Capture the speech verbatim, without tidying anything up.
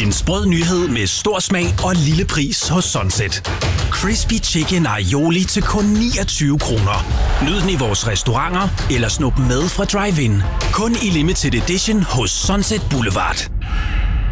En sprød nyhed med stor smag og lille pris hos Sunset. Crispy Chicken Aioli til kun niogtyve kroner. Nyd den i vores restauranter eller snup med fra drive-in. Kun i limited edition hos Sunset Boulevard.